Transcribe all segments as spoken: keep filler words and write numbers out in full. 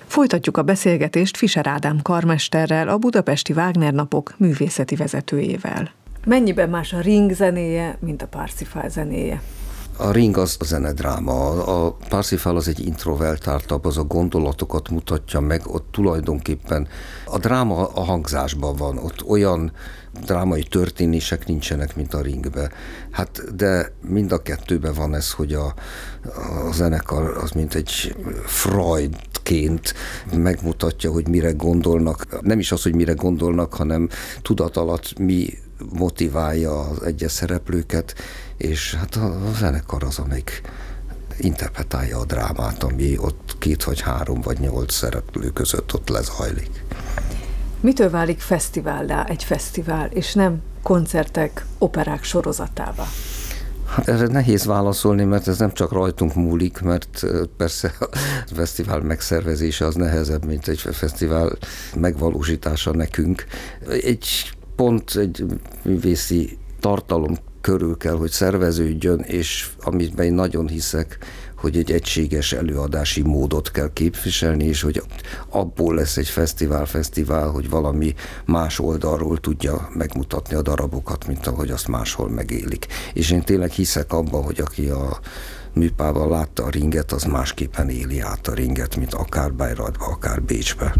Folytatjuk a beszélgetést Fischer Ádám karmesterrel, a Budapesti Wagner Napok művészeti vezetőjével. Mennyiben más a Ring zenéje, mint a Parsifal zenéje? A Ring az a zenedráma, a Parsifal az egy introvertáltabb, az a gondolatokat mutatja meg, ott tulajdonképpen a dráma a hangzásban van, ott olyan drámai történések nincsenek, mint a Ringbe. Hát, de mind a kettőben van ez, hogy a, a zenekar az mint egy Freudként megmutatja, hogy mire gondolnak. Nem is az, hogy mire gondolnak, hanem tudat alatt mi motiválja az egyes szereplőket, és hát a, a zenekar az, amelyik interpretálja a drámát, ami ott két vagy három vagy nyolc szereplő között ott lezajlik. Mitől válik fesztivállá egy fesztivál, és nem koncertek, operák sorozatává? Hát erre nehéz válaszolni, mert ez nem csak rajtunk múlik, mert persze a fesztivál megszervezése az nehezebb, mint egy fesztivál megvalósítása nekünk. Egy pont egy művészi tartalom körül kell, hogy szerveződjön, és amiben én nagyon hiszek, hogy egy egységes előadási módot kell képviselni, és hogy abból lesz egy fesztivál, fesztivál, hogy valami más oldalról tudja megmutatni a darabokat, mint ahogy azt máshol megélik. És én tényleg hiszek abban, hogy aki a műpában látta a Ringet, az másképpen éli át a Ringet, mint akár Bayreuthban, akár Bécsben.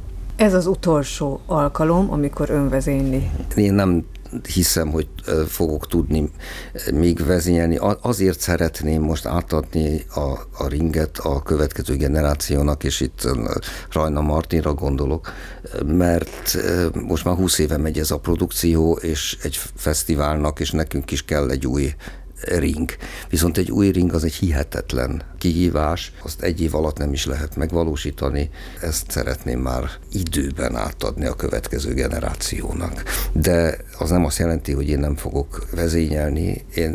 Ez az utolsó alkalom, amikor ön vezényli. Én nem hiszem, hogy fogok tudni még vezényelni. Azért szeretném most átadni a, a Ringet a következő generációnak, és itt Rajna Martinra gondolok, mert most már húsz éve megy ez a produkció, és egy fesztiválnak, és nekünk is kell egy új Ring. Viszont egy új Ring az egy hihetetlen kihívás, azt egy év alatt nem is lehet megvalósítani, ezt szeretném már időben átadni a következő generációnak. De az nem azt jelenti, hogy én nem fogok vezényelni, én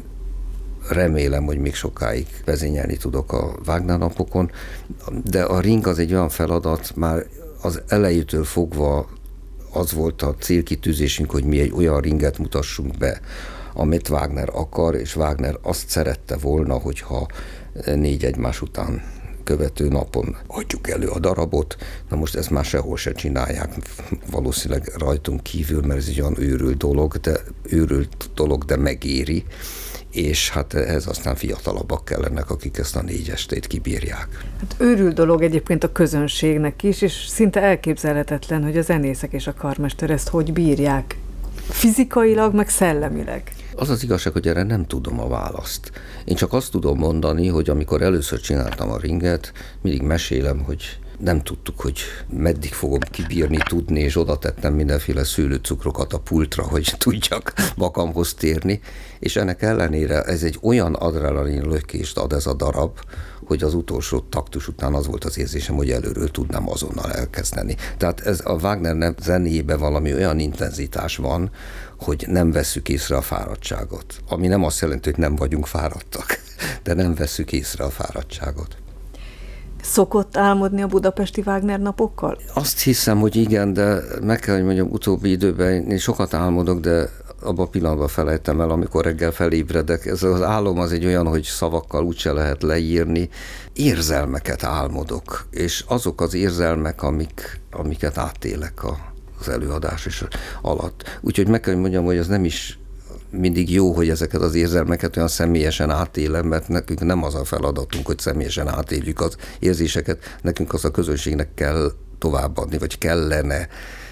remélem, hogy még sokáig vezényelni tudok a Wagner Napokon, de a Ring az egy olyan feladat, már az elejétől fogva az volt a célkitűzésünk, hogy mi egy olyan Ringet mutassunk be, amit Wagner akar, és Wagner azt szerette volna, hogyha négy egymás után követő napon adjuk elő a darabot. Na most ezt már sehol se csinálják, valószínűleg rajtunk kívül, mert ez egy olyan őrült dolog, de őrült dolog, de megéri, és hát ehhez aztán fiatalabbak kellenek, akik ezt a négy estét kibírják. Hát őrült dolog egyébként a közönségnek is, és szinte elképzelhetetlen, hogy a zenészek és a karmester ezt hogy bírják, fizikailag, meg szellemileg. Az az igazság, hogy erre nem tudom a választ. Én csak azt tudom mondani, hogy amikor először csináltam a Ringet, mindig mesélem, hogy nem tudtuk, hogy meddig fogom kibírni, tudni, és oda tettem mindenféle szőlőcukrokat a pultra, hogy tudjak magamhoz térni, és ennek ellenére ez egy olyan adrenalin lökést ad ez a darab, hogy az utolsó taktus után az volt az érzésem, hogy előről tudnám azonnal elkezdeni. Tehát ez a Wagner zenéjében valami olyan intenzitás van, hogy nem vesszük észre a fáradtságot. Ami nem azt jelenti, hogy nem vagyunk fáradtak, de nem vesszük észre a fáradtságot. Szokott álmodni a budapesti Wagner Napokkal? Azt hiszem, hogy igen, de meg kell, hogy mondjam, utóbbi időben én sokat álmodok, de abban a pillanatban felejtem el, amikor reggel felébredek. Ez az álom az egy olyan, hogy szavakkal úgyse lehet leírni. Érzelmeket álmodok, és azok az érzelmek, amik, amiket átélek a, az előadás is alatt. Úgyhogy meg kell, hogy mondjam, hogy ez nem is mindig jó, hogy ezeket az érzelmeket olyan személyesen átélem, mert nekünk nem az a feladatunk, hogy személyesen átéljük az érzéseket, nekünk az a közönségnek kell továbbadni, vagy kellene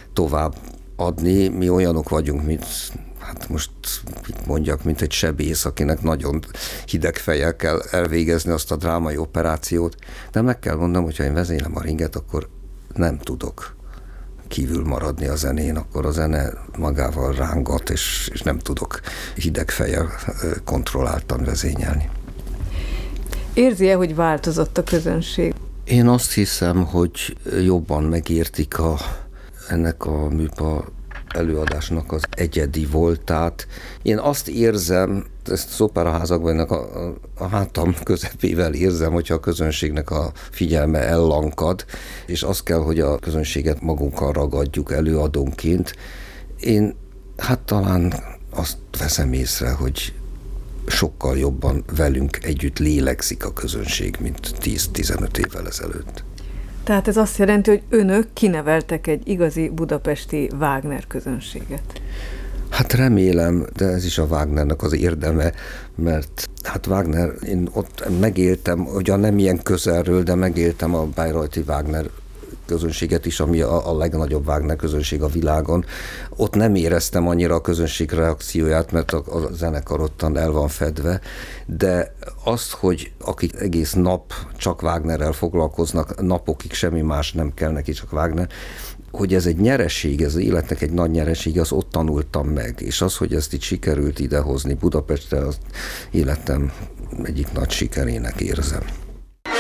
továbbadni. Mi olyanok vagyunk, mint, hát most mit mondjak, mint egy sebész, akinek nagyon hideg fejjel kell elvégezni azt a drámai operációt, de meg kell mondanom, hogyha én vezénylem a Ringet, akkor nem tudok kívül maradni a zenén, akkor a zene magával rángat, és, és nem tudok hideg fejjel kontrolláltan vezényelni. Érzi-e, hogy változott a közönség? Én azt hiszem, hogy jobban megértik a, ennek a műpa előadásnak az egyedi voltát. Én azt érzem, ezt az operaházakban a, a, a hátam közepével érzem, hogyha a közönségnek a figyelme ellankad, és az kell, hogy a közönséget magunkkal ragadjuk előadónként. Én hát talán azt veszem észre, hogy sokkal jobban velünk együtt lélegzik a közönség, mint tíz-tizenöt évvel ezelőtt. Tehát ez azt jelenti, hogy önök kineveltek egy igazi budapesti Wagner közönséget. Hát remélem, de ez is a Wagnernek az érdeme, mert hát Wagner, én ott megéltem, ugyan nem ilyen közelről, de megéltem a bayreuthi Wagner közönséget is, ami a, a legnagyobb Wagner közönség a világon. Ott nem éreztem annyira a közönség reakcióját, mert a, a zenekar ottan el van fedve, de azt, hogy akik egész nap csak Wagnerrel foglalkoznak, napokig semmi más nem kell neki, csak Wagner, hogy ez egy nyereség, ez az életnek egy nagy nyereség, az ott tanultam meg, és az, hogy ezt itt sikerült idehozni Budapestre, az életem egyik nagy sikerének érzem.